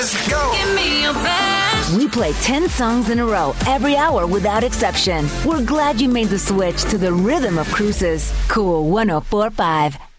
Let's go. Give me your best. We play 10 songs in a row every hour without exception. We're glad you made the switch to the rhythm of cruises. Cool 104.5.